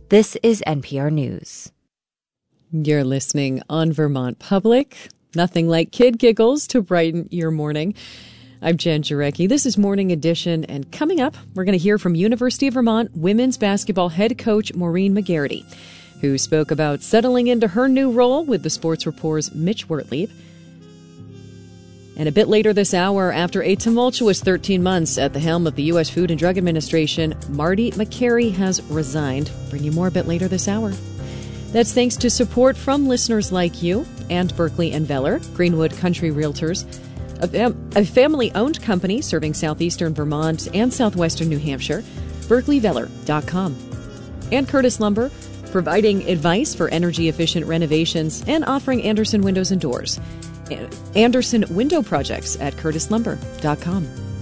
This is NPR News. You're listening on Vermont Public. Nothing like kid giggles to brighten your morning. I'm Jen Jarecki. This is Morning Edition, and coming up, we're going to hear from University of Vermont women's basketball head coach Maureen McGarity, who spoke about settling into her new role with the Sports Report's Mitch Wertlieb. And a bit later this hour, after a tumultuous 13 months at the helm of the U.S. Food and Drug Administration, Marty Makary has resigned. Bring you more a bit later this hour. That's thanks to support from listeners like you and Berkeley and Veller, Greenwood Country Realtors, a family-owned company serving southeastern Vermont and southwestern New Hampshire, berkeleyveller.com. And Curtis Lumber, providing advice for energy-efficient renovations and offering Anderson Windows and Doors. Anderson Window Projects at curtislumber.com.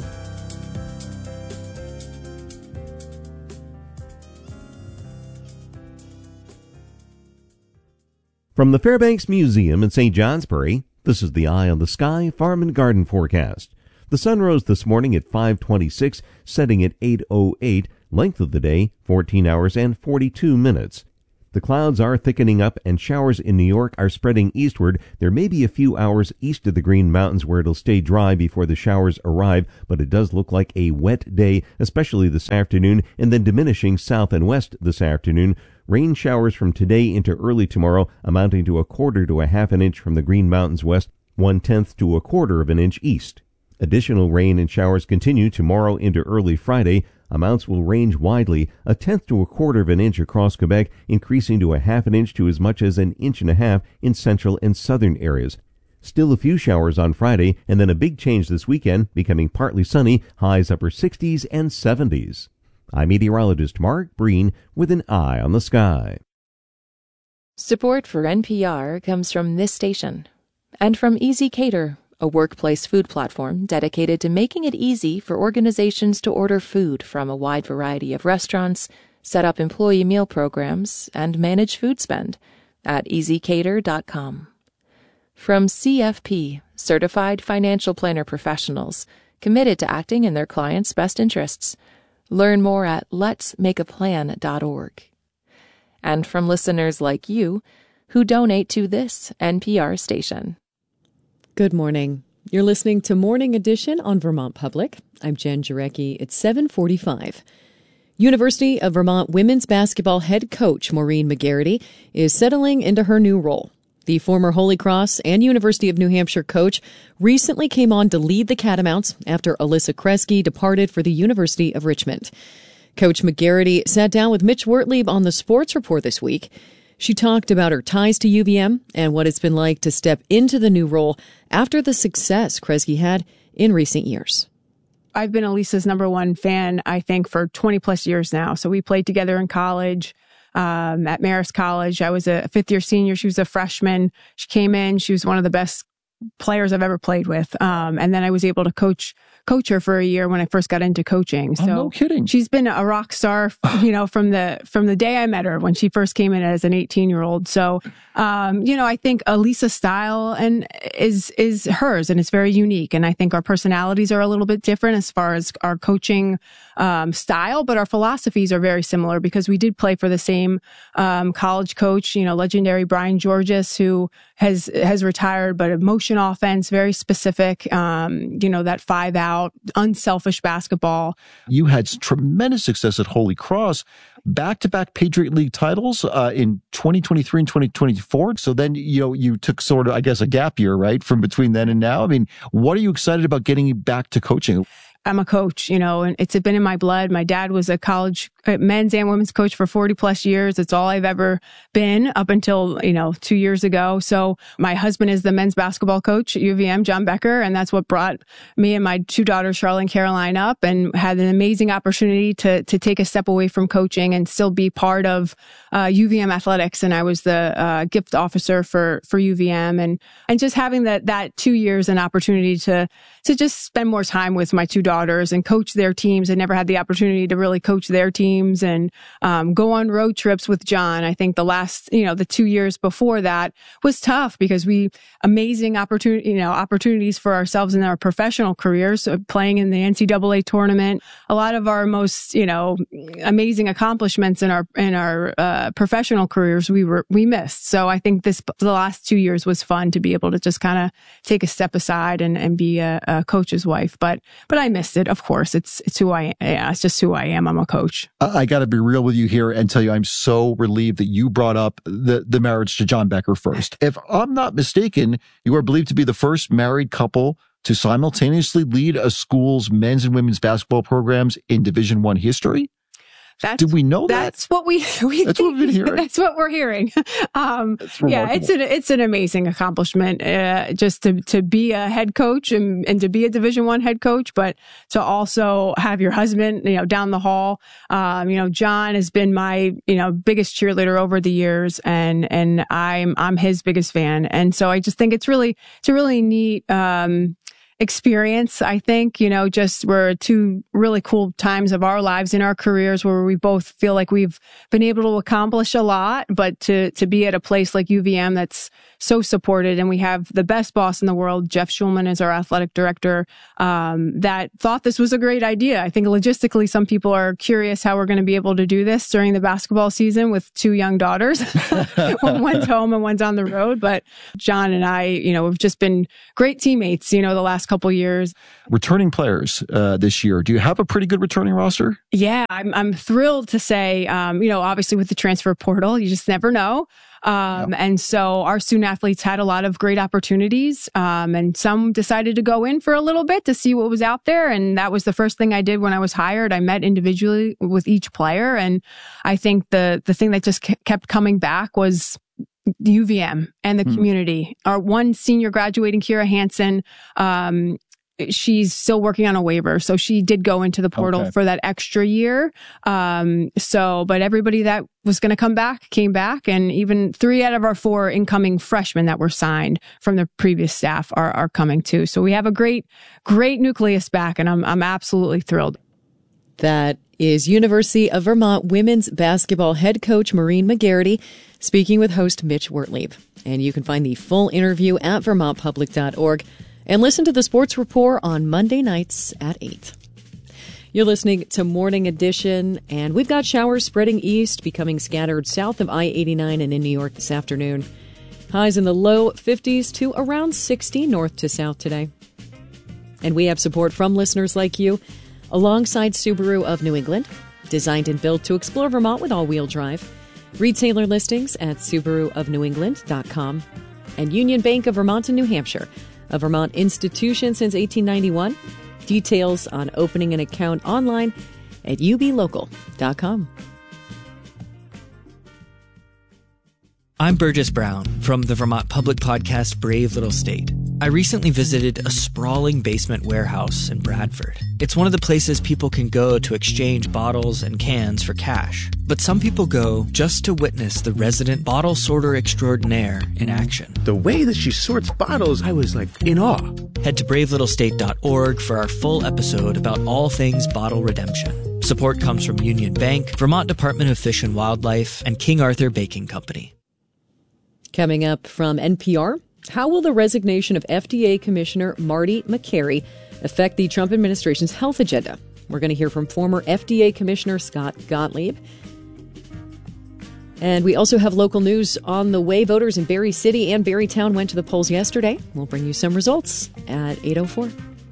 From the Fairbanks Museum in St. Johnsbury, this is the Eye on the Sky Farm and Garden forecast. The sun rose this morning at 5:26, setting at 8:08. Length of the day, 14 hours and 42 minutes. The clouds are thickening up and showers in New York are spreading eastward. There may be a few hours east of the Green Mountains where it'll stay dry before the showers arrive, but it does look like a wet day, especially this afternoon, and then diminishing south and west this afternoon. Rain showers from today into early tomorrow, amounting to a quarter to a half an inch from the Green Mountains west, 1/10 to a quarter of an inch east. Additional rain and showers continue tomorrow into early Friday. Amounts will range widely, 1/10 to a quarter of an inch across Quebec, increasing to a half an inch to as much as an inch and a half in central and southern areas. Still a few showers on Friday, and then a big change this weekend, becoming partly sunny, highs upper 60s and 70s. I'm meteorologist Mark Breen with an eye on the sky. Support for NPR comes from this station and from Easy Cater, a workplace food platform dedicated to making it easy for organizations to order food from a wide variety of restaurants, set up employee meal programs, and manage food spend at easycater.com. From CFP, Certified Financial Planner Professionals, committed to acting in their clients' best interests. Learn more at letsmakeaplan.org. And from listeners like you who donate to this NPR station. Good morning. You're listening to Morning Edition on Vermont Public. I'm Jen Jarecki. It's 7:45. University of Vermont women's basketball head coach Maureen McGarity is settling into her new role. The former Holy Cross and University of New Hampshire coach recently came on to lead the Catamounts after Alyssa Kresge departed for the University of Richmond. Coach McGarity sat down with Mitch Wertlieb on the Sports Report this week. She talked about her ties to UVM and what it's been like to step into the new role after the success Kresge had in recent years. I've been Alyssa's number one fan, I think, for 20 plus years now. So we played together in college, at Marist College. I was a fifth-year senior. She was a freshman. She came in. She was one of the best players I've ever played with. And then I was able to coach her for a year when I first got into coaching. So no kidding. She's been a rock star, from the day I met her when she first came in as an 18-year-old. So, I think Alyssa's style is hers, and it's very unique. And I think our personalities are a little bit different as far as our coaching style, but our philosophies are very similar because we did play for the same college coach, legendary Brian Georges, who has retired, but motion offense, very specific, that 5-out, unselfish basketball. You had tremendous success at Holy Cross, back-to-back Patriot League titles in 2023 and 2024. So then, you took sort of, I guess, a gap year, right, from between then and now. I mean, what are you excited about getting back to coaching? I'm a coach, and it's been in my blood. My dad was a college men's and women's coach for 40 plus years. It's all I've ever been up until, 2 years ago. So my husband is the men's basketball coach at UVM, John Becker. And that's what brought me and my two daughters, Charlotte and Caroline, up, and had an amazing opportunity to take a step away from coaching and still be part of UVM athletics. And I was the gift officer for UVM, and just having that 2 years an opportunity to just spend more time with my two daughters and coach their teams. I never had the opportunity to really coach their teams. games and go on road trips with John. I think the 2 years before that was tough because amazing opportunities for ourselves in our professional careers, playing in the NCAA tournament. A lot of our most, amazing accomplishments in our professional careers we missed. So I think the last 2 years was fun to be able to just kind of take a step aside and be a coach's wife. But I missed it. Of course, it's who I am. It's just who I am. I'm a coach. I got to be real with you here and tell you I'm so relieved that you brought up the marriage to John Becker first. If I'm not mistaken, you are believed to be the first married couple to simultaneously lead a school's men's and women's basketball programs in Division I history. Did we know that? That's what that's what we've been hearing. That's what we're hearing. It's an amazing accomplishment, just to be a head coach and to be a Division I head coach, but to also have your husband, down the hall. John has been my, biggest cheerleader over the years, and I'm his biggest fan. And so I just think it's a really neat, experience. I think, just we're two really cool times of our lives in our careers where we both feel like we've been able to accomplish a lot, but to be at a place like UVM that's so supported, and we have the best boss in the world, Jeff Schulman, as our athletic director, that thought this was a great idea. I think logistically, some people are curious how we're going to be able to do this during the basketball season with two young daughters. One's home and one's on the road. But John and I, we've just been great teammates, the last couple years. Returning players this year. Do you have a pretty good returning roster? Yeah, I'm thrilled to say, obviously with the transfer portal, you just never know. And so our student athletes had a lot of great opportunities, and some decided to go in for a little bit to see what was out there. And that was the first thing I did when I was hired. I met individually with each player. And I think the thing that just kept coming back was UVM and the community. Our one senior graduating, Kira Hansen, she's still working on a waiver. So she did go into the portal for that extra year. But everybody that was going to come back came back. And even 3 out of our 4 incoming freshmen that were signed from the previous staff are coming too. So we have a great nucleus back, and I'm absolutely thrilled. That is University of Vermont women's basketball head coach Maureen McGarity speaking with host Mitch Wertlieb. And you can find the full interview at vermontpublic.org and listen to the Sports Report on Monday nights at 8. You're listening to Morning Edition, and we've got showers spreading east, becoming scattered south of I-89 and in New York this afternoon. Highs in the low 50s to around 60 north to south today. And we have support from listeners like you, alongside Subaru of New England, designed and built to explore Vermont with all-wheel drive. Retailer listings at SubaruofNewEngland.com. And Union Bank of Vermont and New Hampshire, a Vermont institution since 1891. Details on opening an account online at ublocal.com. I'm Burgess Brown from the Vermont Public podcast Brave Little State. I recently visited a sprawling basement warehouse in Bradford. It's one of the places people can go to exchange bottles and cans for cash. But some people go just to witness the resident bottle sorter extraordinaire in action. The way that she sorts bottles, I was in awe. Head to bravelittlestate.org for our full episode about all things bottle redemption. Support comes from Union Bank, Vermont Department of Fish and Wildlife, and King Arthur Baking Company. Coming up from NPR, how will the resignation of FDA Commissioner Marty Makary affect the Trump administration's health agenda? We're going to hear from former FDA Commissioner Scott Gottlieb. And we also have local news on the way. Voters in Barre City and Barrytown went to the polls yesterday. We'll bring you some results at 8:04.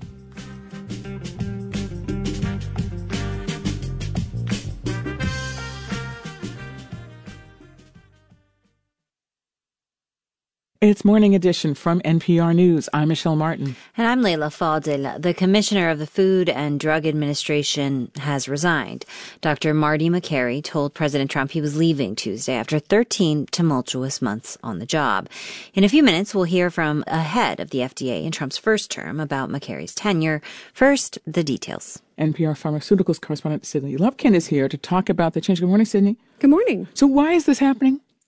It's Morning Edition from NPR News. I'm Michelle Martin. And I'm Leila Fadel. The commissioner of the Food and Drug Administration has resigned. Dr. Marty Makary told President Trump he was leaving Tuesday after 13 tumultuous months on the job. In a few minutes, we'll hear from a head of the FDA in Trump's first term about Makary's tenure. First, the details. NPR Pharmaceuticals correspondent Sydney Lupkin is here to talk about the change. Good morning, Sydney. Good morning. So why is this happening?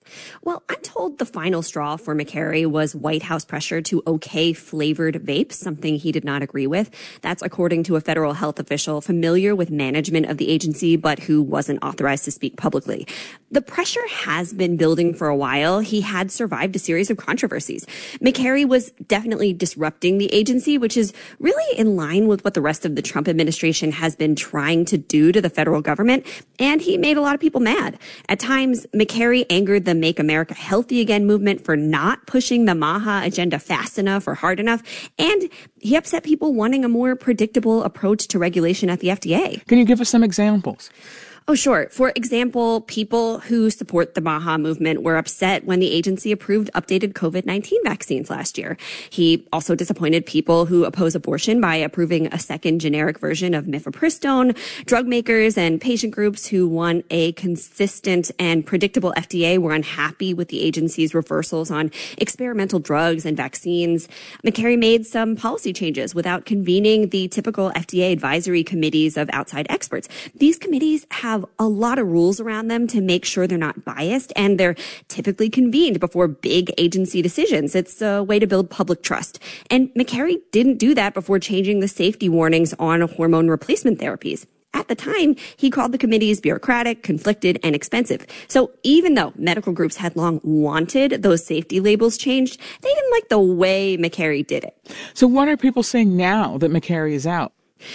Well, I'm told the final straw for McCary was White House pressure to okay flavored vapes, something he did not agree with. That's according to a federal health official familiar with management of the agency, but who wasn't authorized to speak publicly. The pressure has been building for a while. He had survived a series of controversies. McCary was definitely disrupting the agency, which is really in line with what the rest of the Trump administration has been trying to do to the federal government, and he made a lot of people mad. At times, McCary angered the Make America Healthy Again movement for not pushing the MAHA agenda fast enough or hard enough, and he upset people wanting a more predictable approach to regulation at the FDA. Can you give us some examples? Oh, sure. For example, people who support the MAHA movement were upset when the agency approved updated COVID-19 vaccines last year. He also disappointed people who oppose abortion by approving a second generic version of mifepristone. Drug makers and patient groups who want a consistent and predictable FDA were unhappy with the agency's reversals on experimental drugs and vaccines. McCary made some policy changes without convening the typical FDA advisory committees of outside experts. These committees have a lot of rules around them to make sure they're not biased, and they're typically convened before big agency decisions. It's a way to build public trust. And McCary didn't do that before changing the safety warnings on hormone replacement therapies. At the time, he called the committees bureaucratic, conflicted, and expensive. So even though medical groups had long wanted those safety labels changed, they didn't like the way McCary did it. So what are people saying now that McCary is out?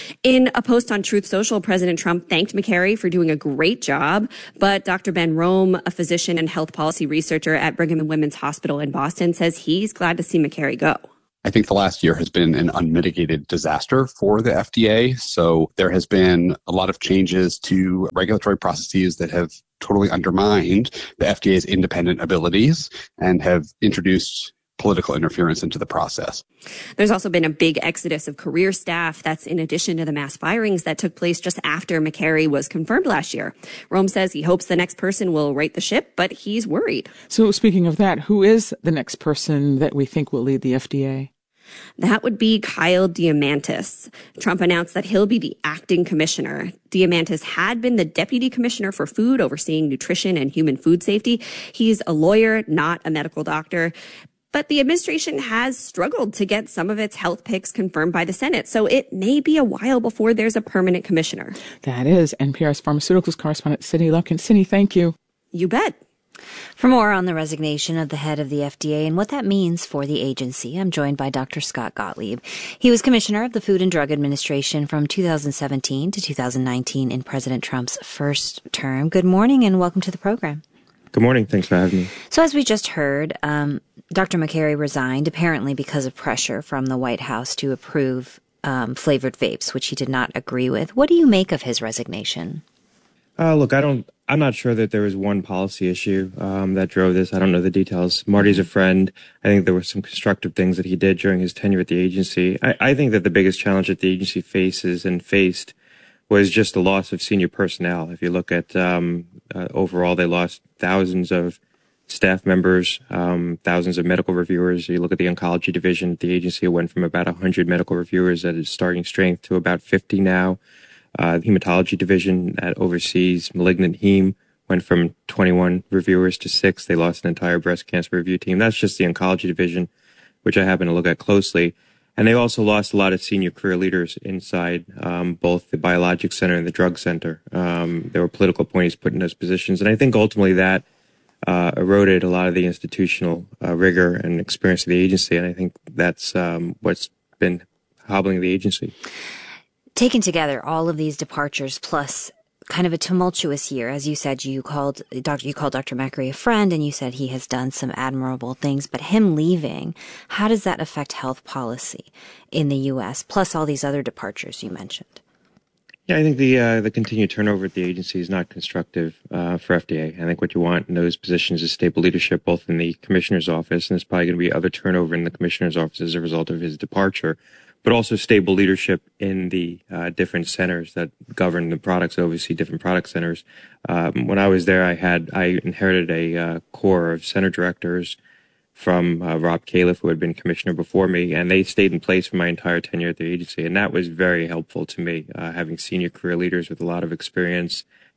In a post on Truth Social, President Trump thanked McCary for doing a great job, but Dr. Ben Rome, a physician and health policy researcher at Brigham and Women's Hospital in Boston, says he's glad to see McCary go. I think the last year has been an unmitigated disaster for the FDA. So there has been a lot of changes to regulatory processes that have totally undermined the FDA's independent abilities and have introduced political interference into the process. There's also been a big exodus of career staff. That's in addition to the mass firings that took place just after McCary was confirmed last year. Rome says he hopes the next person will right the ship, but he's worried. So speaking of that, who is the next person that we think will lead the FDA? That would be Kyle Diamantis. Trump announced that he'll be the acting commissioner. Diamantis had been the deputy commissioner for food, overseeing nutrition and human food safety. He's a lawyer, not a medical doctor. But the administration has struggled to get some of its health picks confirmed by the Senate, so it may be a while before there's a permanent commissioner. That is NPR's pharmaceuticals correspondent, Sydney Lupkin. Sydney, thank you. You bet. For more on the resignation of the head of the FDA and what that means for the agency, I'm joined by Dr. Scott Gottlieb. He was commissioner of the Food and Drug Administration from 2017 to 2019 in President Trump's first term. Good morning and welcome to the program. Good morning. Thanks for having me. So as we just heard, Dr. McCary resigned apparently because of pressure from the White House to approve flavored vapes, which he did not agree with. What do you make of his resignation? Look, I'm not sure that there was one policy issue that drove this. I don't know the details. Marty's a friend. I think there were some constructive things that he did during his tenure at the agency. I think that the biggest challenge that the agency faces and faced was just the loss of senior personnel. If you look at overall, they lost thousands of staff members, thousands of medical reviewers. You look at the oncology division at the agency, it went from about 100 medical reviewers at its starting strength to about 50 now. The hematology division that oversees malignant heme went from 21 reviewers to 6. They lost an entire breast cancer review team. That's just the oncology division, which I happen to look at closely. And they also lost a lot of senior career leaders inside both the Biologics Center and the Drug Center. There were political appointees put in those positions. And I think ultimately that eroded a lot of the institutional rigor and experience of the agency. And I think that's what's been hobbling the agency. Taken together, all of these departures plus kind of a tumultuous year. As you said, you called Dr. McCary a friend, and you said he has done some admirable things. But him leaving, how does that affect health policy in the U.S., plus all these other departures you mentioned? Yeah, I think the continued turnover at the agency is not constructive for FDA. I think what you want in those positions is stable leadership, both in the commissioner's office, and there's probably going to be other turnover in the commissioner's office as a result of his departure, but also stable leadership in the different centers that govern the products, oversee different product centers. When I was there, I inherited a core of center directors from Rob Califf, who had been commissioner before me, and they stayed in place for my entire tenure at the agency, and that was very helpful to me, having senior career leaders with a lot of experience,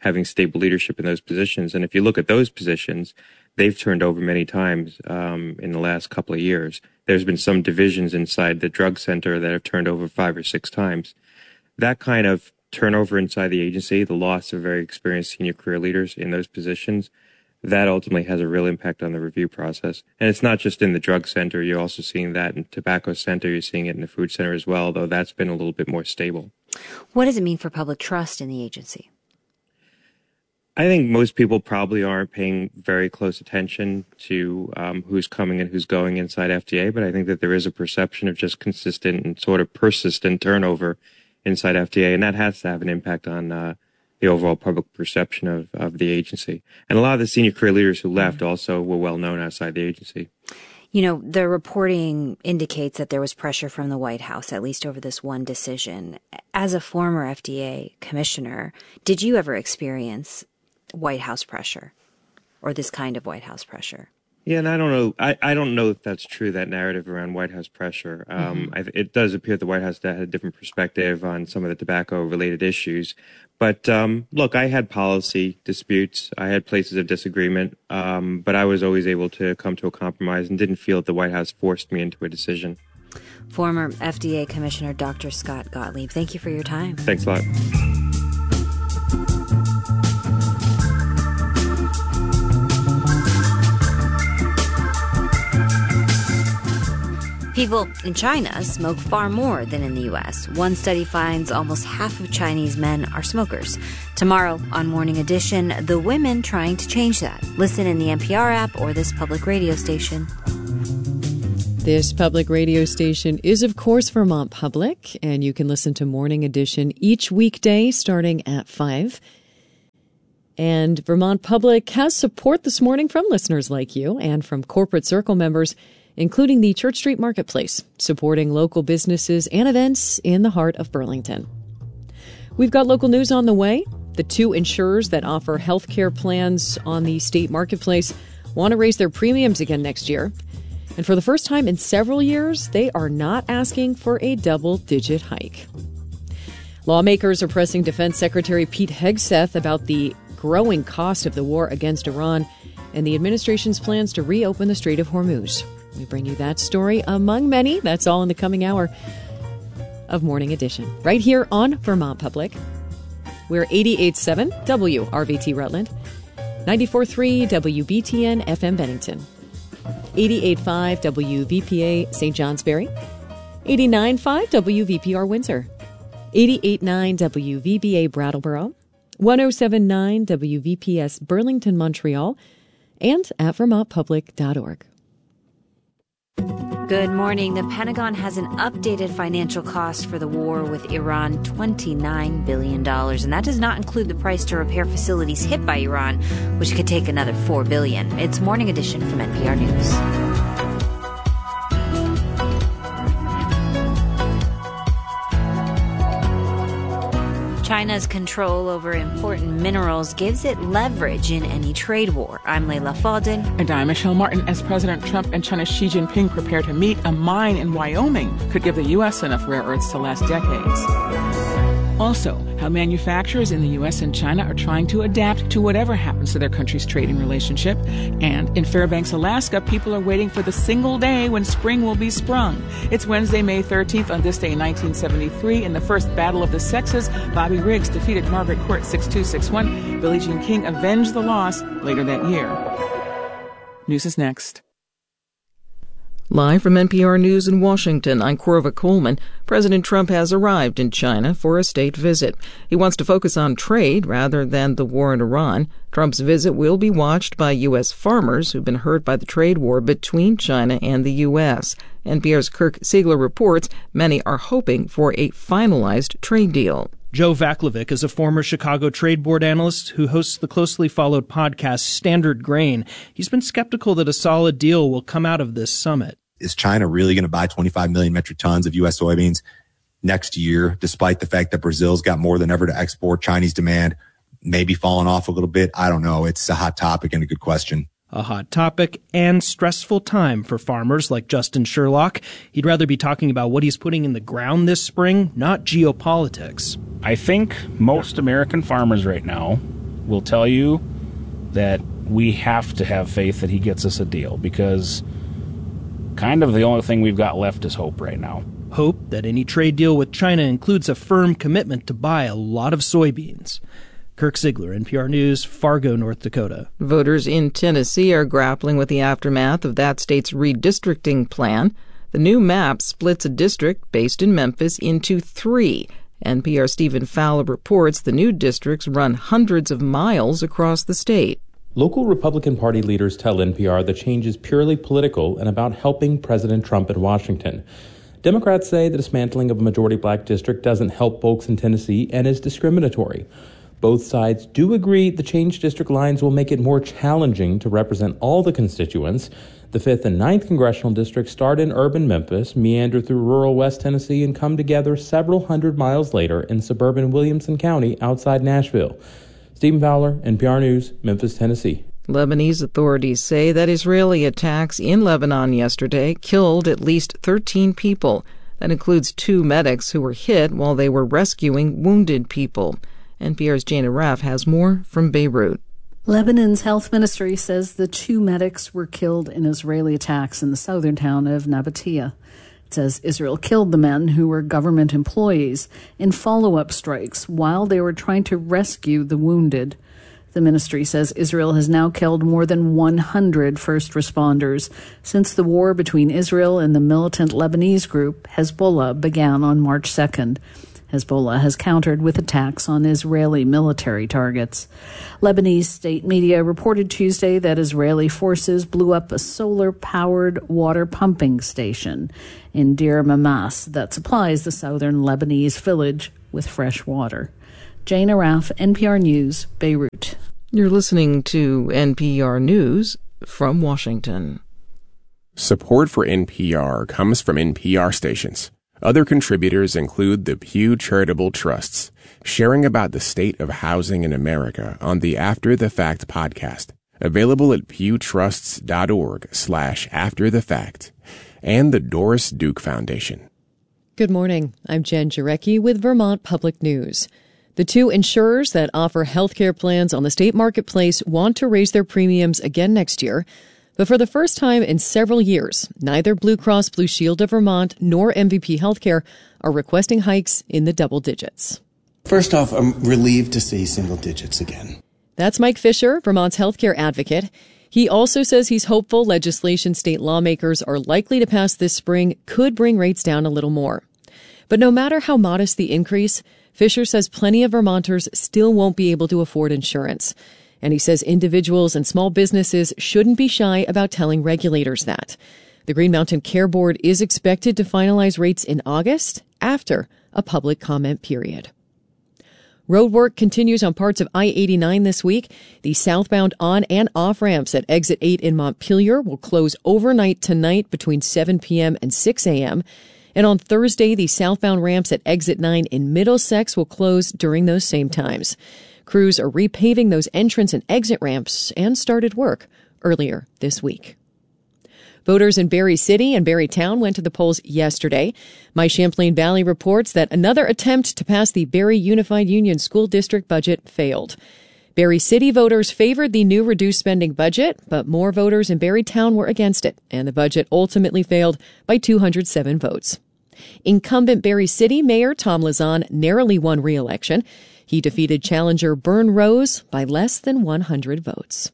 having stable leadership in those positions. And if you look at those positions, they've turned over many times in the last couple of years. There's been some divisions inside the drug center that have turned over 5 or 6 times. That kind of turnover inside the agency, the loss of very experienced senior career leaders in those positions, that ultimately has a real impact on the review process. And it's not just in the drug center. You're also seeing that in tobacco center. You're seeing it in the food center as well, though that's been a little bit more stable. What does it mean for public trust in the agency? I think most people probably aren't paying very close attention to who's coming and who's going inside FDA, but I think that there is a perception of just consistent and sort of persistent turnover inside FDA, and that has to have an impact on the overall public perception of the agency. And a lot of the senior career leaders who left also were well known outside the agency. You know, the reporting indicates that there was pressure from the White House, at least over this one decision. As a former FDA commissioner, did you ever experience White House pressure or this kind of White House pressure? Yeah, and I don't know. I don't know if that's true, that narrative around White House pressure. It does appear the White House had a different perspective on some of the tobacco-related issues. But look, I had policy disputes. I had places of disagreement. But I was always able to come to a compromise and didn't feel that the White House forced me into a decision. Former FDA Commissioner Dr. Scott Gottlieb, thank you for your time. Thanks a lot. People in China smoke far more than in the U.S. One study finds almost half of Chinese men are smokers. Tomorrow on Morning Edition, the women trying to change that. Listen in the NPR app or this public radio station. This public radio station is, of course, Vermont Public, and you can listen to Morning Edition each weekday starting at 5. And Vermont Public has support this morning from listeners like you and from Corporate Circle members, including the Church Street Marketplace, supporting local businesses and events in the heart of Burlington. We've got local news on the way. The 2 insurers that offer health care plans on the state marketplace want to raise their premiums again next year. And for the first time in several years, they are not asking for a double-digit hike. Lawmakers are pressing Defense Secretary Pete Hegseth about the growing cost of the war against Iran and the administration's plans to reopen the Strait of Hormuz. We bring you that story among many. That's all in the coming hour of Morning Edition, right here on Vermont Public. We're 88.7 WRVT Rutland, 94.3 WBTN FM Bennington, 88.5 WVPA St. Johnsbury, 89.5 WVPR Windsor, 88.9 WVBA Brattleboro, 107.9 WVPS Burlington, Montreal, and at vermontpublic.org. Good morning. The Pentagon has an updated financial cost for the war with Iran, $29 billion. And that does not include the price to repair facilities hit by Iran, which could take another $4 billion. It's Morning Edition from NPR News. China's control over important minerals gives it leverage in any trade war. I'm Leila Fadel. And I'm Michelle Martin. As President Trump and China's Xi Jinping prepare to meet, a mine in Wyoming could give the U.S. enough rare earths to last decades. Also, how manufacturers in the U.S. and China are trying to adapt to whatever happens to their country's trading relationship. And in Fairbanks, Alaska, people are waiting for the single day when spring will be sprung. It's Wednesday, May 13th. On this day in 1973, in the first Battle of the Sexes, Bobby Riggs defeated Margaret Court 6-2, 6-1. Billie Jean King avenged the loss later that year. News is next. Live from NPR News in Washington, I'm Corva Coleman. President Trump has arrived in China for a state visit. He wants to focus on trade rather than the war in Iran. Trump's visit will be watched by U.S. farmers who've been hurt by the trade war between China and the U.S. NPR's Kirk Siegler reports many are hoping for a finalized trade deal. Joe Vaclavic is a former Chicago Trade Board analyst who hosts the closely followed podcast Standard Grain. He's been skeptical that a solid deal will come out of this summit. Is China really going to buy 25 million metric tons of U.S. soybeans next year, despite the fact that Brazil's got more than ever to export? Chinese demand maybe falling off a little bit. I don't know. It's a hot topic and a good question. A hot topic and stressful time for farmers like Justin Sherlock. He'd rather be talking about what he's putting in the ground this spring, not geopolitics. I think most American farmers right now will tell you that we have to have faith that he gets us a deal, because kind of the only thing we've got left is hope right now. Hope that any trade deal with China includes a firm commitment to buy a lot of soybeans. Kirk Ziegler, NPR News, Fargo, North Dakota. Voters in Tennessee are grappling with the aftermath of that state's redistricting plan. The new map splits a district based in Memphis into 3. NPR Stephen Fowler reports the new districts run hundreds of miles across the state. Local Republican Party leaders tell NPR the change is purely political and about helping President Trump in Washington. Democrats say the dismantling of a majority black district doesn't help folks in Tennessee and is discriminatory. Both sides do agree the changed district lines will make it more challenging to represent all the constituents. The 5th and 9th congressional districts start in urban Memphis, meander through rural West Tennessee, and come together several hundred miles later in suburban Williamson County outside Nashville. Stephen Fowler, NPR News, Memphis, Tennessee. Lebanese authorities say that Israeli attacks in Lebanon yesterday killed at least 13 people. That includes 2 medics who were hit while they were rescuing wounded people. NPR's Jana Raff has more from Beirut. Lebanon's health ministry says the 2 medics were killed in Israeli attacks in the southern town of Nabatea. It says Israel killed the men, who were government employees, in follow-up strikes while they were trying to rescue the wounded. The ministry says Israel has now killed more than 100 first responders since the war between Israel and the militant Lebanese group Hezbollah began on March 2nd. Hezbollah has countered with attacks on Israeli military targets. Lebanese state media reported Tuesday that Israeli forces blew up a solar-powered water pumping station in Deir Mamas that supplies the southern Lebanese village with fresh water. Jana Raff, NPR News, Beirut. You're listening to NPR News from Washington. Support for NPR comes from NPR stations. Other contributors include the Pew Charitable Trusts, sharing about the state of housing in America on the After the Fact podcast, available at pewtrusts.org/afterthefact, and the Doris Duke Foundation. Good morning. I'm Jen Jarecki with Vermont Public News. The 2 insurers that offer healthcare plans on the state marketplace want to raise their premiums again next year. But for the first time in several years, neither Blue Cross Blue Shield of Vermont nor MVP Healthcare are requesting hikes in the double digits. First off, I'm relieved to see single digits again. That's Mike Fisher, Vermont's healthcare advocate. He also says he's hopeful legislation state lawmakers are likely to pass this spring could bring rates down a little more. But no matter how modest the increase, Fisher says plenty of Vermonters still won't be able to afford insurance. And he says individuals and small businesses shouldn't be shy about telling regulators that. The Green Mountain Care Board is expected to finalize rates in August after a public comment period. Road work continues on parts of I-89 this week. The southbound on and off ramps at Exit 8 in Montpelier will close overnight tonight between 7 p.m. and 6 a.m. And on Thursday, the southbound ramps at Exit 9 in Middlesex will close during those same times. Crews are repaving those entrance and exit ramps and started work earlier this week. Voters in Berry City and Berry Town went to the polls yesterday. My Champlain Valley reports that another attempt to pass the Berry Unified Union School District budget failed. Berry City voters favored the new reduced spending budget, but more voters in Berry Town were against it, and the budget ultimately failed by 207 votes. Incumbent Berry City Mayor Tom Lazan narrowly won re-election. He defeated challenger Bern Rose by less than 100 votes.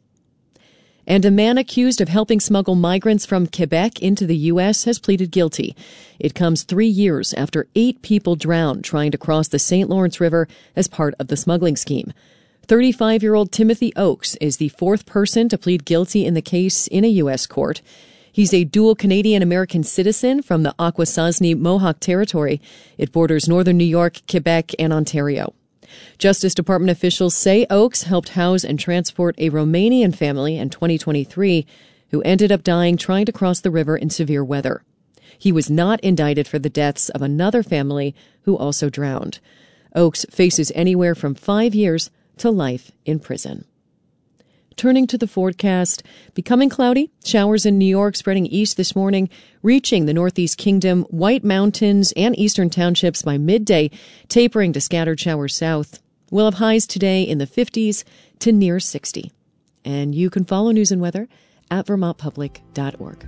And a man accused of helping smuggle migrants from Quebec into the U.S. has pleaded guilty. It comes 3 years after 8 people drowned trying to cross the St. Lawrence River as part of the smuggling scheme. 35-year-old Timothy Oakes is the 4th person to plead guilty in the case in a U.S. court. He's a dual Canadian-American citizen from the Akwesasne Mohawk Territory. It borders northern New York, Quebec, and Ontario. Justice Department officials say Oakes helped house and transport a Romanian family in 2023 who ended up dying trying to cross the river in severe weather. He was not indicted for the deaths of another family who also drowned. Oakes faces anywhere from 5 years to life in prison. Turning to the forecast, becoming cloudy, showers in New York spreading east this morning, reaching the Northeast Kingdom, White Mountains, and eastern townships by midday, tapering to scattered showers south. We'll have highs today in the 50s to near 60. And you can follow news and weather at vermontpublic.org.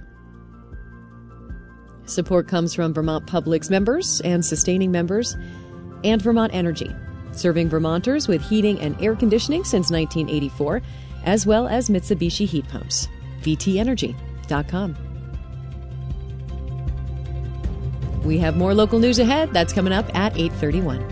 Support comes from Vermont Public's members and sustaining members and Vermont Energy, serving Vermonters with heating and air conditioning since 1984, as well as Mitsubishi heat pumps. VTEnergy.com. We have more local news ahead. That's coming up at 8:31.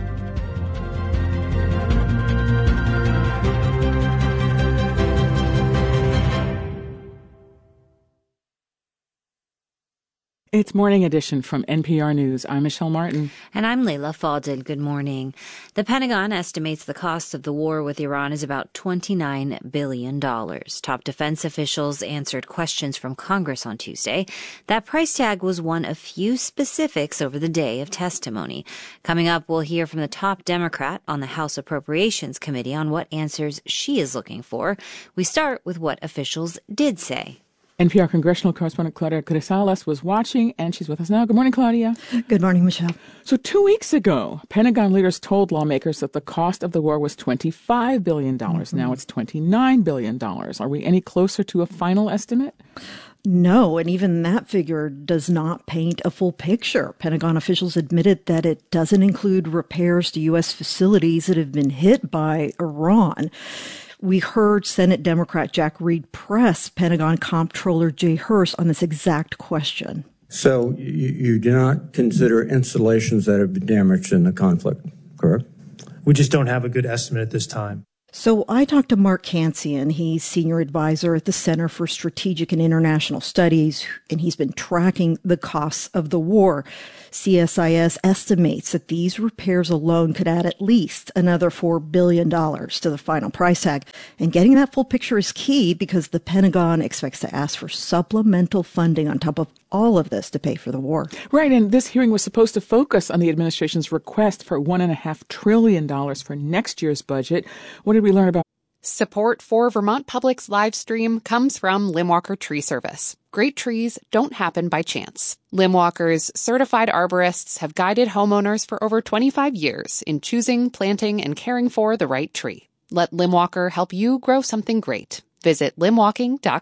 It's Morning Edition from NPR News. I'm Michelle Martin. And I'm Leila Fadel. Good morning. The Pentagon estimates the cost of the war with Iran is about $29 billion. Top defense officials answered questions from Congress on Tuesday. That price tag was one of few specifics over the day of testimony. Coming up, we'll hear from the top Democrat on the House Appropriations Committee on what answers she is looking for. We start with what officials did say. NPR congressional correspondent Claudia Grisales was watching, and she's with us now. Good morning, Claudia. Good morning, Michelle. So 2 weeks ago, Pentagon leaders told lawmakers that the cost of the war was $25 billion. Mm-hmm. Now it's $29 billion. Are we any closer to a final estimate? No, and even that figure does not paint a full picture. Pentagon officials admitted that it doesn't include repairs to U.S. facilities that have been hit by Iran. We heard Senate Democrat Jack Reed press Pentagon Comptroller Jay Hurst on this exact question. So you do not consider installations that have been damaged in the conflict, correct? We just don't have a good estimate at this time. So I talked to Mark Cancian. He's senior advisor at the Center for Strategic and International Studies, and he's been tracking the costs of the war. CSIS estimates that these repairs alone could add at least another $4 billion to the final price tag. And getting that full picture is key because the Pentagon expects to ask for supplemental funding on top of all of this to pay for the war. Right, and this hearing was supposed to focus on the administration's request for $1.5 trillion for next year's budget. What did we learn about? Support for Vermont Public's live stream comes from Limwalker Tree Service. Great trees don't happen by chance. Limwalker's certified arborists have guided homeowners for over 25 years in choosing, planting, and caring for the right tree. Let Limwalker help you grow something great. Visit limwalking.com.